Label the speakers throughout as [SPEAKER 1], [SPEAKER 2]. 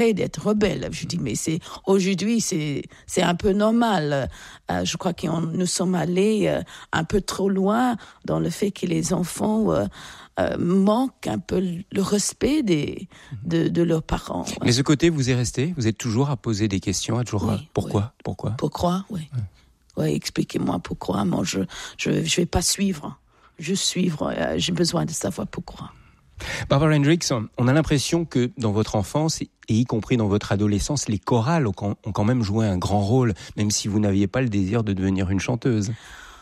[SPEAKER 1] d'être rebelle. Je dis, mais aujourd'hui, c'est un peu normal. Je crois que nous sommes allés un peu trop loin dans le fait que les enfants manquent un peu le respect de leurs parents.
[SPEAKER 2] Mais ce côté vous est resté? Vous êtes toujours à poser des questions, à toujours pourquoi?
[SPEAKER 1] Pourquoi, oui. Oui, expliquez-moi pourquoi. Moi, je vais pas suivre. Juste suivre. J'ai besoin de savoir pourquoi.
[SPEAKER 2] Barbara Hendricks, on a l'impression que dans votre enfance, et y compris dans votre adolescence, les chorales ont quand même joué un grand rôle, même si vous n'aviez pas le désir de devenir une chanteuse.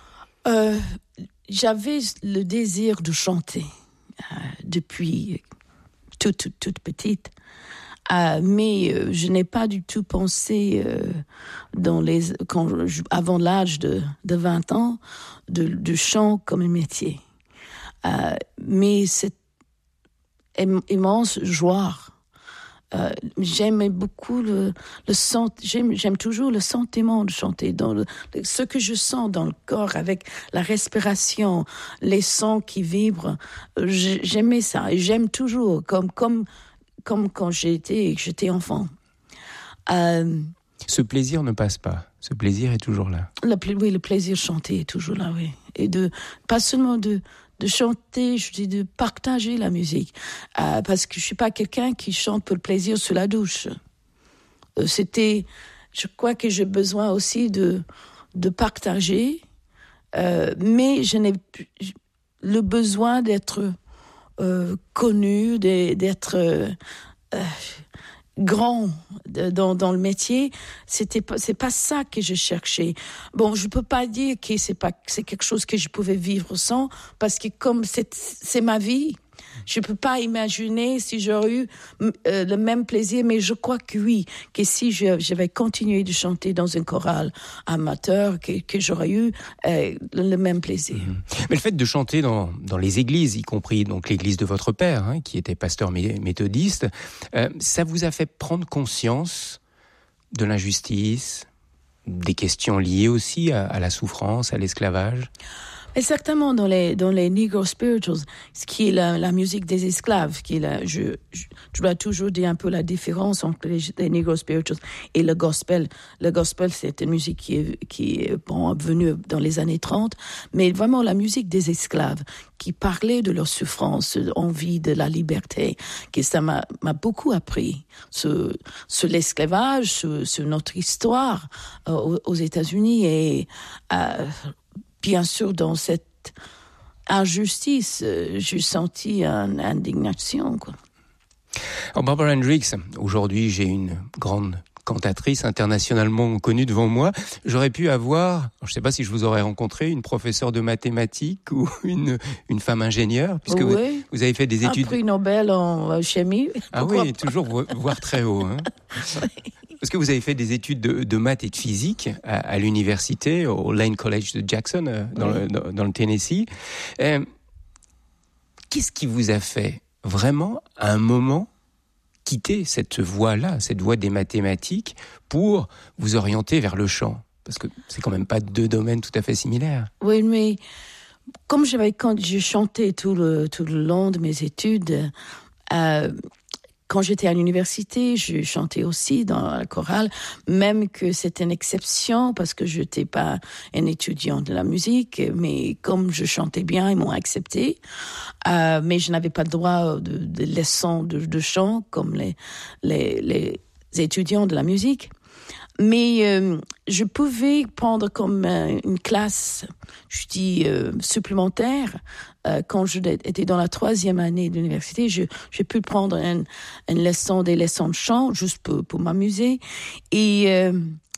[SPEAKER 1] J'avais le désir de chanter depuis toute petite. Mais je n'ai pas du tout pensé avant l'âge de 20 ans de chant comme un métier. Mais c'est immense joie. J'aime beaucoup j'aime toujours le sentiment de chanter, ce que je sens dans le corps avec la respiration, les sons qui vibrent. J'aimais ça et j'aime toujours comme quand j'étais enfant.
[SPEAKER 2] Ce plaisir ne passe pas. Ce plaisir est toujours là.
[SPEAKER 1] Oui, le plaisir de chanter est toujours là, oui. Et pas seulement de chanter, je dis de partager la musique. Parce que je suis pas quelqu'un qui chante pour le plaisir sous la douche. Je crois que j'ai besoin aussi de partager, mais je n'ai le besoin d'être connu, d'être grand dans le métier. C'est pas ça que je cherchais. Bon, je peux pas dire que c'est quelque chose que je pouvais vivre sans, parce que comme c'est ma vie, je peux pas imaginer si j'aurais eu le même plaisir, mais je crois que oui, que si je vais continuer de chanter dans une chorale amateur, que j'aurais eu le même plaisir.
[SPEAKER 2] Mais le fait de chanter dans les églises, y compris donc l'église de votre père, qui était pasteur méthodiste, ça vous a fait prendre conscience de l'injustice, des questions liées aussi à la souffrance, à l'esclavage?
[SPEAKER 1] Exactement, dans les Negro Spirituals, ce qui est la musique des esclaves, je dois toujours dire un peu la différence entre les Negro Spirituals et le gospel. Le gospel, c'est une musique qui est venue dans les années 30, mais vraiment la musique des esclaves, qui parlait de leur souffrance, envie de la liberté, que ça m'a beaucoup appris sur l'esclavage, sur notre histoire aux États-Unis et bien sûr, dans cette injustice, j'ai senti une indignation, quoi.
[SPEAKER 2] Alors, Barbara Hendricks, aujourd'hui, j'ai une grande cantatrice internationalement connue devant moi. J'aurais pu avoir, je ne sais pas si je vous aurais rencontré, une professeure de mathématiques ou une femme ingénieure, puisque
[SPEAKER 1] oui.
[SPEAKER 2] vous avez fait des études...
[SPEAKER 1] Un prix Nobel en chimie.
[SPEAKER 2] Ah oui, toujours voire très haut. Parce que vous avez fait des études de maths et de physique à l'université, au Lane College de Jackson, dans le Tennessee. Qu'est-ce qui vous a fait vraiment, à un moment, quitter cette voie-là, cette voie des mathématiques, pour vous orienter vers le chant? Parce que c'est quand même pas deux domaines tout à fait similaires.
[SPEAKER 1] Oui, mais quand j'ai chanté tout le long de mes études, quand j'étais à l'université, je chantais aussi dans la chorale, même que c'était une exception parce que je n'étais pas un étudiant de la musique, mais comme je chantais bien, ils m'ont accepté. Mais je n'avais pas le droit de leçons de chant comme les étudiants de la musique. Mais je pouvais prendre comme une classe, supplémentaire. Quand j'étais dans la 3e année de l'université, j'ai pu prendre des leçons de chant juste pour m'amuser. Et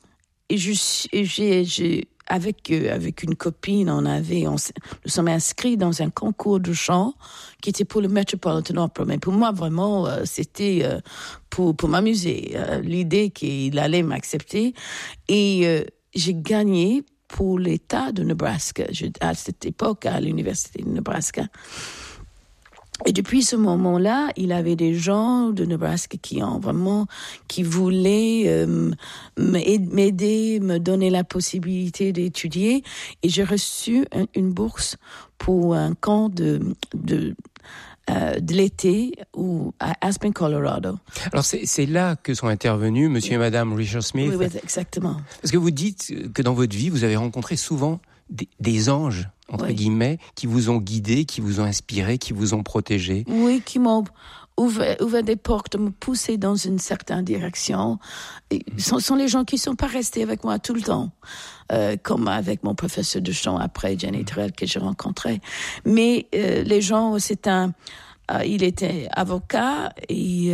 [SPEAKER 1] avec une copine, nous sommes inscrits dans un concours de chant qui était pour le Metropolitan Opera. Mais pour moi, vraiment, c'était pour m'amuser. L'idée qu'il allait m'accepter. Et j'ai gagné pour l'État de Nebraska. À cette époque, à l'Université de Nebraska. Et depuis ce moment-là, il y avait des gens de Nebraska qui voulaient m'aider, me donner la possibilité d'étudier. Et j'ai reçu une bourse pour un camp de l'été à Aspen, Colorado.
[SPEAKER 2] Alors c'est là que sont intervenus Monsieur et Madame Richard Smith.
[SPEAKER 1] Oui, exactement.
[SPEAKER 2] Parce que vous dites que dans votre vie, vous avez rencontré souvent des anges, entre guillemets, qui vous ont guidé, qui vous ont inspiré, qui vous ont protégé.
[SPEAKER 1] Oui, qui m'ont ouvert des portes, me pousser dans une certaine direction. Ce sont les gens qui ne sont pas restés avec moi tout le temps, comme avec mon professeur de chant après, Jenny Turrell, que j'ai rencontré. Mais les gens, il était avocat et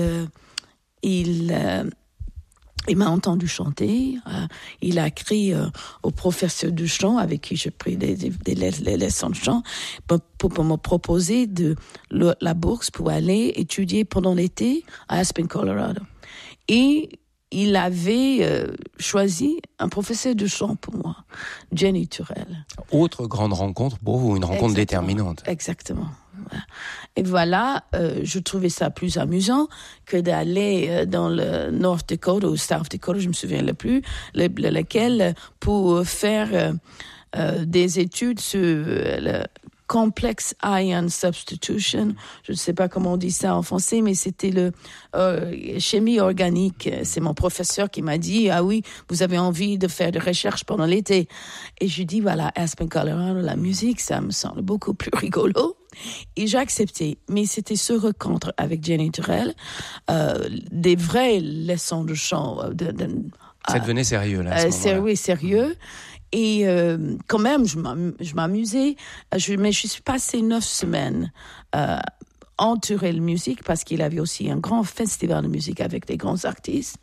[SPEAKER 1] il m'a entendu chanter. Il a écrit au professeur de chant avec qui j'ai pris des leçons de chant pour me proposer la bourse pour aller étudier pendant l'été à Aspen, Colorado. Et il avait choisi un professeur de chant pour moi, Jenny Turrell.
[SPEAKER 2] Autre grande rencontre pour vous, une rencontre déterminante.
[SPEAKER 1] Exactement. Et voilà, je trouvais ça plus amusant que d'aller dans le North Dakota ou South Dakota, je me souviens plus, lequel pour faire des études sur le complex ion substitution. Je ne sais pas comment on dit ça en français, mais c'était le chimie organique. C'est mon professeur qui m'a dit, ah oui, vous avez envie de faire des recherches pendant l'été. Et je dis, voilà, Aspen, Colorado, la musique, ça me semble beaucoup plus rigolo. Et j'ai accepté. Mais c'était ce rencontre avec Jenny Turrell, des vraies leçons de chant.
[SPEAKER 2] Ça devenait sérieux, là, à ce moment-là.
[SPEAKER 1] Oui, sérieux. Et quand même, je m'amusais. Mais je suis passée 9 semaines en Turrell Music parce qu'il avait aussi un grand festival de musique avec des grands artistes.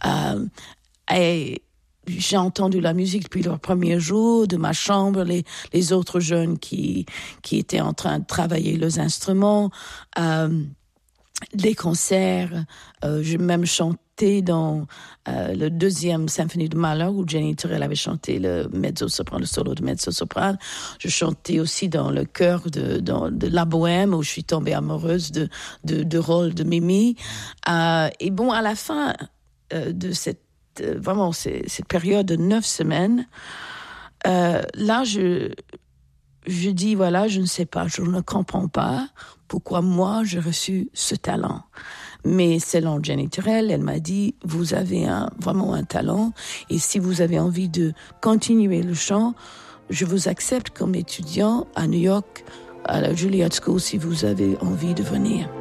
[SPEAKER 1] Et j'ai entendu la musique depuis le premier jour de ma chambre, les autres jeunes qui étaient en train de travailler leurs instruments, les concerts. J'ai même chanté dans le 2e symphonie de Mahler où Jenny Turrell avait chanté le solo de mezzo-soprano. Je chantais aussi dans le chœur de La Bohème où je suis tombée amoureuse de rôle de Mimi. Et bon, à la fin de cette période de 9 semaines, là, je dis, voilà, je ne sais pas, je ne comprends pas pourquoi moi, j'ai reçu ce talent. Mais selon Jenny Turrell, elle m'a dit, vous avez vraiment un talent, et si vous avez envie de continuer le chant, je vous accepte comme étudiant à New York, à la Juilliard School, si vous avez envie de venir.